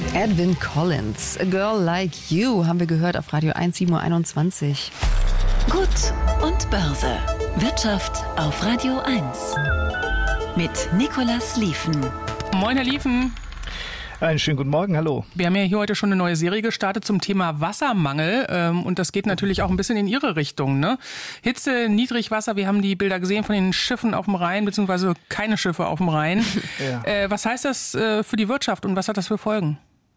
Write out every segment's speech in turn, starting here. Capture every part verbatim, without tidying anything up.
Edwin Collins, A Girl Like You, haben wir gehört auf Radio eins, sieben Uhr einundzwanzig. Gut und Börse. Wirtschaft auf Radio eins. Mit Nicolas Liefen. Moin, Herr Liefen. Einen schönen guten Morgen, hallo. Wir haben ja hier heute schon eine neue Serie gestartet zum Thema Wassermangel. Ähm, und das geht natürlich auch ein bisschen in Ihre Richtung, ne? Hitze, Niedrigwasser, wir haben die Bilder gesehen von den Schiffen auf dem Rhein, beziehungsweise keine Schiffe auf dem Rhein. Ja. Äh, was heißt das äh, für die Wirtschaft und was hat das für Folgen?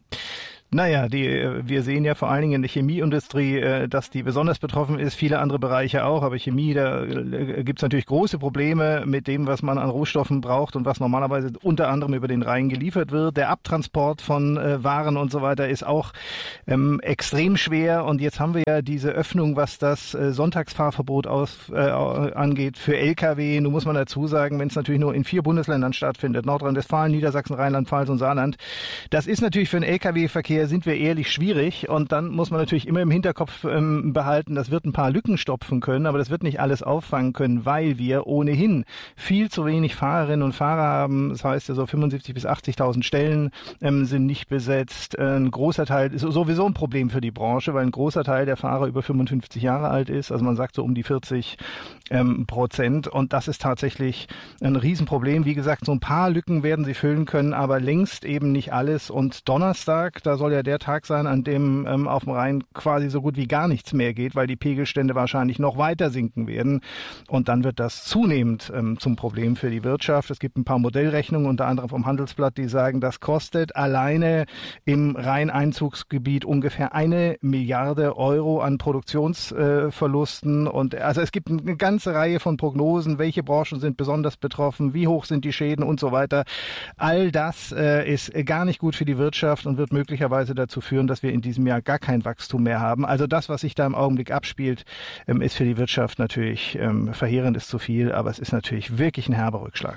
Naja, die, wir sehen ja vor allen Dingen in der Chemieindustrie, dass die besonders betroffen ist, viele andere Bereiche auch, aber Chemie, da gibt es natürlich große Probleme mit dem, was man an Rohstoffen braucht und was normalerweise unter anderem über den Rhein geliefert wird. Der Abtransport von äh, Waren und so weiter ist auch ähm, extrem schwer und jetzt haben wir ja diese Öffnung, was das äh, Sonntagsfahrverbot aus, äh, angeht für L K W. Nun muss man dazu sagen, wenn es natürlich nur in vier Bundesländern stattfindet, Nordrhein-Westfalen, Niedersachsen, Rheinland-Pfalz und Saarland, das ist natürlich für den L K W-Verkehr, sind wir ehrlich, schwierig und dann muss man natürlich immer im Hinterkopf ähm, behalten, das wird ein paar Lücken stopfen können, aber das wird nicht alles auffangen können, weil wir ohnehin viel zu wenig Fahrerinnen und Fahrer haben. Das heißt, so fünfundsiebzigtausend bis achtzigtausend Stellen ähm, sind nicht besetzt. Ein großer Teil ist sowieso ein Problem für die Branche, weil ein großer Teil der Fahrer über fünfundfünfzig Jahre alt ist. Also man sagt so um die vierzig ähm, Prozent und das ist tatsächlich ein Riesenproblem. Wie gesagt, so ein paar Lücken werden sie füllen können, aber längst eben nicht alles. Und Donnerstag, da soll ja der Tag sein, an dem ähm, auf dem Rhein quasi so gut wie gar nichts mehr geht, weil die Pegelstände wahrscheinlich noch weiter sinken werden. Und dann wird das zunehmend ähm, zum Problem für die Wirtschaft. Es gibt ein paar Modellrechnungen, unter anderem vom Handelsblatt, die sagen, das kostet alleine im Rheineinzugsgebiet ungefähr eine Milliarde Euro an Produktionsverlusten. Äh, und also es gibt eine ganze Reihe von Prognosen, welche Branchen sind besonders betroffen, wie hoch sind die Schäden und so weiter. All das äh, ist gar nicht gut für die Wirtschaft und wird möglicherweise dazu führen, dass wir in diesem Jahr gar kein Wachstum mehr haben. Also das, was sich da im Augenblick abspielt, ähm, ist für die Wirtschaft natürlich ähm, verheerend, ist zu viel, aber es ist natürlich wirklich ein herber Rückschlag.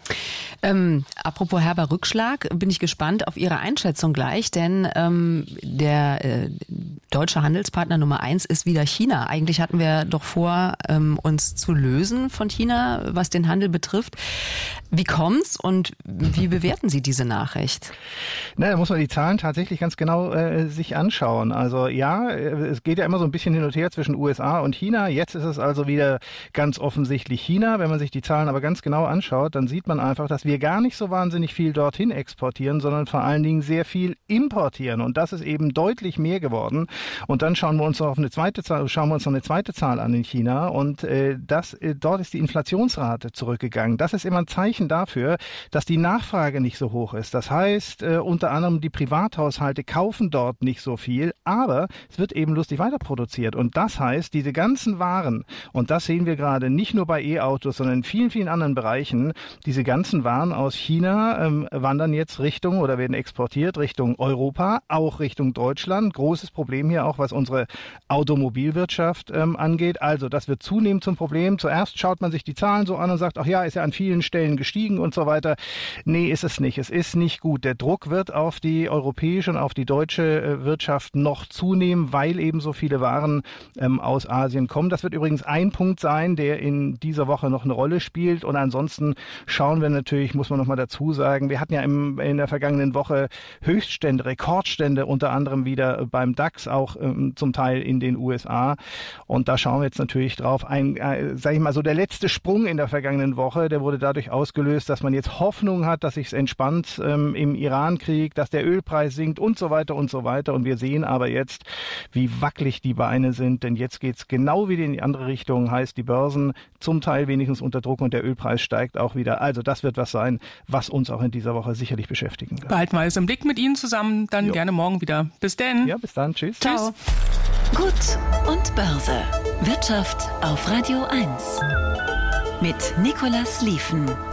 Ähm, apropos herber Rückschlag, bin ich gespannt auf Ihre Einschätzung gleich, denn ähm, der äh, deutsche Handelspartner Nummer eins ist wieder China. Eigentlich hatten wir doch vor, ähm, uns zu lösen von China, was den Handel betrifft. Wie kommt's und wie bewerten Sie diese Nachricht? Na, da muss man die Zahlen tatsächlich ganz genau äh, sich anschauen. Also ja, es geht ja immer so ein bisschen hin und her zwischen U S A und China. Jetzt ist es also wieder ganz offensichtlich China. Wenn man sich die Zahlen aber ganz genau anschaut, dann sieht man einfach, dass wir gar nicht so wahnsinnig viel dorthin exportieren, sondern vor allen Dingen sehr viel importieren. Und das ist eben deutlich mehr geworden. Und dann schauen wir uns noch auf eine zweite Zahl, schauen wir uns noch eine zweite Zahl an in China. Und äh, das, äh, dort ist die Inflationsrate zurückgegangen. Das ist immer ein Zeichen dafür, dass die Nachfrage nicht so hoch ist. Das heißt, äh, unter anderem die Privathaushalte kaufen dort nicht so viel, aber es wird eben lustig weiter produziert. Und das heißt, diese ganzen Waren, und das sehen wir gerade nicht nur bei E-Autos, sondern in vielen, vielen anderen Bereichen, diese ganzen Waren aus China ähm, wandern jetzt Richtung oder werden exportiert Richtung Europa, auch Richtung Deutschland. Großes Problem hier auch, was unsere Automobilwirtschaft ähm, angeht. Also das wird zunehmend zum Problem. Zuerst schaut man sich die Zahlen so an und sagt, ach ja, ist ja an vielen Stellen gestiegen und so weiter. Nee, ist es nicht. Es ist nicht gut. Der Druck wird auf die europäische und auf die deutsche äh, Wirtschaft noch zunehmen, weil eben so viele Waren ähm, aus Asien kommen. Das wird übrigens ein Punkt sein, der in dieser Woche noch eine Rolle spielt. Und ansonsten schauen wir natürlich, muss man noch mal dazu sagen, wir hatten ja im, in der vergangenen Woche Höchststände, Rekordstände, unter anderem wieder beim DAX, auch ähm, zum Teil in den U S A. Und da schauen wir jetzt natürlich drauf. Ein, äh, sag ich mal so, der letzte Sprung in der vergangenen Woche, der wurde dadurch ausgelöst, dass man jetzt Hoffnung hat, dass sich's entspannt ähm, im Irankrieg, dass der Ölpreis sinkt und so weiter und so weiter. Und wir sehen aber jetzt, wie wackelig die Beine sind, denn jetzt geht's genau wieder in die andere Richtung, heißt die Börsen zum Teil wenigstens unter Druck und der Ölpreis steigt auch wieder. Also das wird was sein, was uns auch in dieser Woche sicherlich beschäftigen wird. Behalten wir es im Blick mit Ihnen zusammen, dann jo. gerne morgen wieder. Bis denn. Ja, bis dann. Tschüss. Ciao. Gut und Börse. Wirtschaft auf Radio eins. Mit Nicolas Liefen.